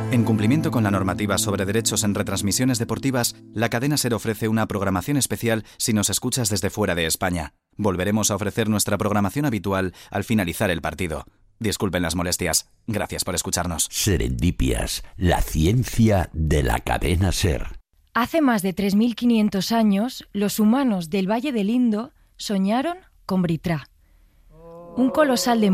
En cumplimiento con la normativa sobre derechos en retransmisiones deportivas, la cadena SER ofrece una programación especial si nos escuchas desde fuera de España. Volveremos a ofrecer nuestra programación habitual al finalizar el partido. Disculpen las molestias. Gracias por escucharnos. Serendipias, la ciencia de la cadena SER. Hace más de 3.500 años, los humanos del Valle del Indo soñaron con Britrá, un colosal de